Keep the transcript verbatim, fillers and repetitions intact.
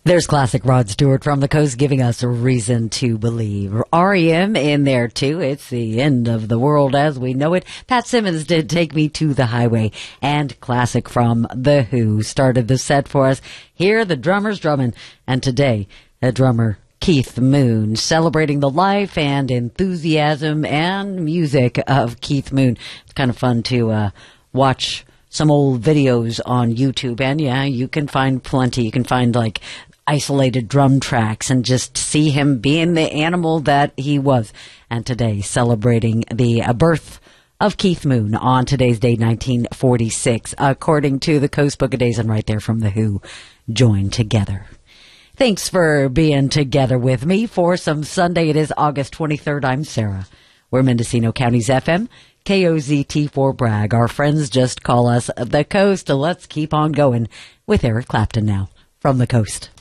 There's classic Rod Stewart from the Coast giving us a reason to believe. R E M in there too. It's the end of the world as we know it. Pat Simmons did Take Me to the Highway, and classic from The Who started the set for us. Here the drummers drumming, and today a drummer Keith Moon, celebrating the life and enthusiasm and music of Keith Moon. It's kind of fun to uh, watch some old videos on YouTube, and yeah, you can find plenty. You can find like isolated drum tracks and just see him being the animal that he was. And today, celebrating the uh, birth of Keith Moon on today's day, nineteen forty-six, according to the Coast Book of Days, and right there from The Who, joined together. Thanks for being together with me for some Sunday. It is August twenty-third. I'm Sarah. We're Mendocino County's F M, K O Z T for Bragg. Our friends just call us the Coast. Let's keep on going with Eric Clapton now from the Coast.